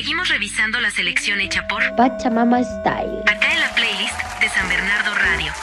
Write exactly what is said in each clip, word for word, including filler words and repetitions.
Seguimos revisando la selección hecha por Pachamama Style. Acá en la playlist de San Bernardo Radio.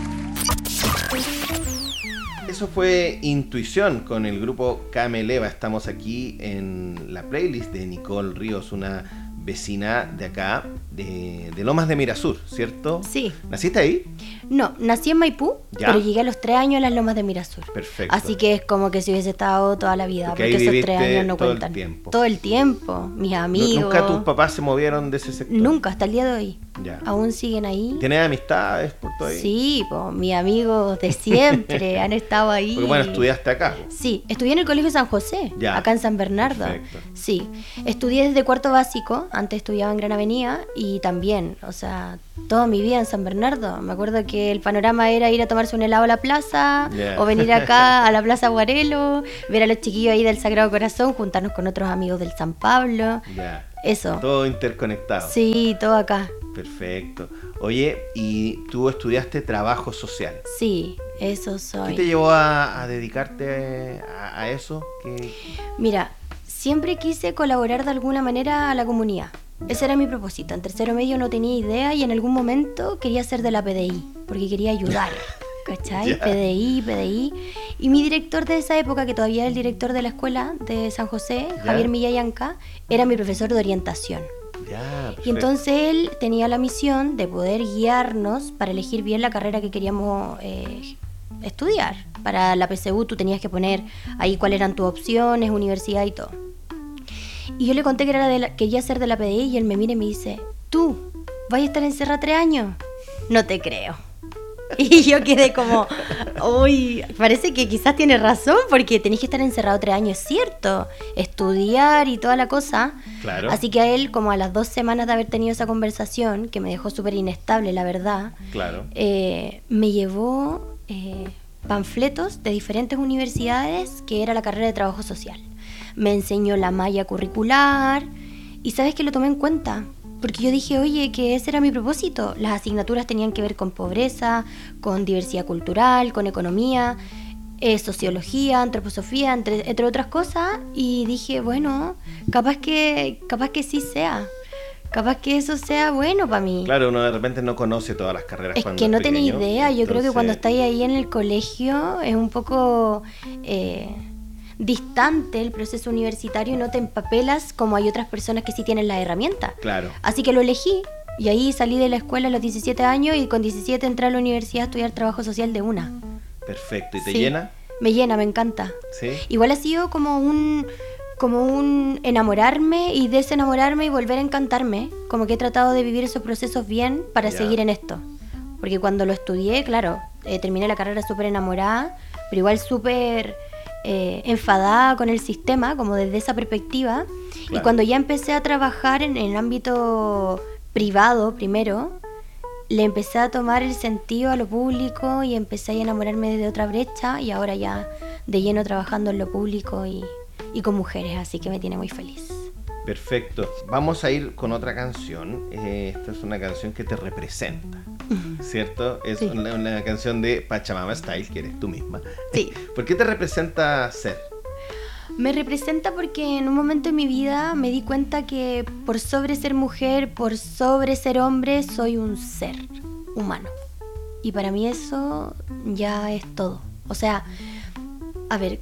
Eso fue Intuición con el grupo Cameleva. Estamos aquí en la playlist de Nicole Ríos, una vecina de acá, de, de Lomas de Mirasur, ¿cierto? Sí. ¿Naciste ahí? No, nací en Maipú, ¿Ya? Pero llegué a los tres años a las Lomas de Mirasur. Perfecto. Así que es como que si hubiese estado toda la vida, Porque porque, ahí esos viviste tres años no todo el cuentan. tiempo. Todo el tiempo, mis amigos. ¿Nunca tus papás se movieron de ese sector? Nunca, hasta el día de hoy. Ya. Aún siguen ahí. ¿Tienes amistades por todo ahí? Sí, pues mis amigos de siempre han estado ahí. Porque bueno, estudiaste acá. Sí, estudié en el Colegio San José, Ya. acá en San Bernardo. Perfecto. Sí, estudié desde cuarto básico, antes estudiaba en Gran Avenida y también, o sea, toda mi vida en San Bernardo. Me acuerdo que el panorama era ir a tomarse un helado a la plaza, Yeah. o venir acá a la Plaza Guarelo, ver a los chiquillos ahí del Sagrado Corazón, juntarnos con otros amigos del San Pablo. Ya. Eso. Todo interconectado. Sí, todo acá. Perfecto. Oye, y tú estudiaste trabajo social. Sí, eso soy. ¿Qué te llevó a, a dedicarte a, a eso? ¿Qué... Mira, siempre quise colaborar de alguna manera a la comunidad. Ese era mi propósito. En tercero medio no tenía idea y en algún momento quería ser de la P D I, porque quería ayudar. ¿Cachai? Ya. P D I, P D I. Y mi director de esa época, que todavía es el director de la escuela de San José, Ya. Javier Millayanca, era mi profesor de orientación. Ya, perfecto. Y entonces él tenía la misión de poder guiarnos para elegir bien la carrera que queríamos eh, estudiar. Para la P S U tú tenías que poner ahí cuáles eran tus opciones, universidad y todo. Y yo le conté que era de la, quería ser de la P D I y él me mira y me dice, ¿tú vas a estar encerrada tres años? No te creo. Y yo quedé como, uy, parece que quizás tiene razón, porque tenés que estar encerrado tres años, es cierto, estudiar y toda la cosa. Claro. Así que a él, como a las dos semanas de haber tenido esa conversación, que me dejó súper inestable, la verdad, Claro. eh, me llevó eh, panfletos de diferentes universidades, que era la carrera de trabajo social. Me enseñó la malla curricular y ¿sabes qué? Lo tomé en cuenta. Porque yo dije, oye, que ese era mi propósito. Las asignaturas tenían que ver con pobreza, con diversidad cultural, con economía, eh, sociología, antroposofía, entre, entre otras cosas. Y dije, bueno, capaz que, capaz que sí sea. Capaz que eso sea bueno para mí. Claro, uno de repente no conoce todas las carreras Es cuando que no es tenés pequeño, idea. Yo creo que entonces- cuando estáis ahí en el colegio es un poco eh, distante el proceso universitario y no te empapelas como hay otras personas que sí tienen las herramientas. Claro. Así que lo elegí y ahí salí de la escuela a los diecisiete años y con diecisiete entré a la universidad a estudiar trabajo social de una. Perfecto. ¿Y te Sí. llena? Me llena, me encanta. Sí. Igual ha sido como un como un enamorarme y desenamorarme y volver a encantarme. Como que he tratado de vivir esos procesos bien para Ya. seguir en esto. Porque cuando lo estudié, claro, eh, terminé la carrera súper enamorada, pero igual súper eh, enfadada con el sistema, como desde esa perspectiva. Claro. Y cuando ya empecé a trabajar en, en el ámbito privado primero, le empecé a tomar el sentido a lo público y empecé a enamorarme de otra brecha y ahora ya de lleno trabajando en lo público y, y con mujeres, así que me tiene muy feliz. Perfecto. Vamos a ir con otra canción. Eh, esta es una canción que te representa, ¿cierto? Es Sí. una, una canción de Pachamama Style, que eres tú misma. Sí. ¿Por qué te representa ser? Me representa porque en un momento de mi vida me di cuenta que por sobre ser mujer, por sobre ser hombre, soy un ser humano. Y para mí eso ya es todo. O sea, a ver,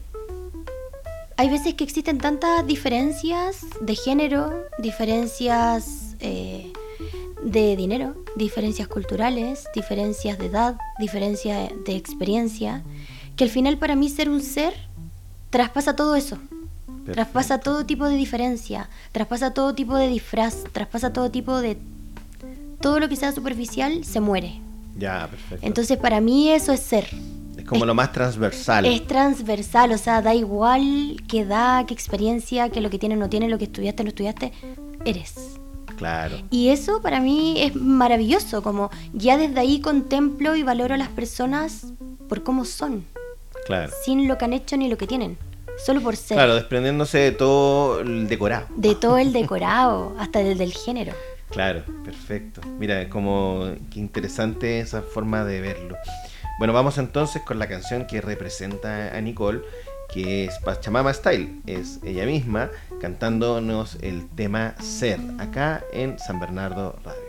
hay veces que existen tantas diferencias de género, diferencias eh, de dinero, diferencias culturales, diferencias de edad, diferencias de experiencia, que al final para mí ser un ser traspasa todo eso. Perfecto. Traspasa todo tipo de diferencia, traspasa todo tipo de disfraz, traspasa todo tipo de... Todo lo que sea superficial se muere. Ya, perfecto. Entonces para mí eso es ser. es como lo más transversal. Es transversal, o sea, da igual qué edad, qué experiencia, que lo que tienes no tienes, lo que estudiaste no estudiaste, eres. Claro. Y eso para mí es maravilloso, como ya desde ahí contemplo y valoro a las personas por cómo son, Claro. sin lo que han hecho ni lo que tienen, solo por ser. Claro, desprendiéndose de todo el decorado. De todo el decorado, hasta del, del género. Claro, perfecto. Mira, como qué interesante esa forma de verlo. Bueno, vamos entonces con la canción que representa a Nicole que es Pachamama Style, es ella misma cantándonos el tema Ser, acá en San Bernardo Radio.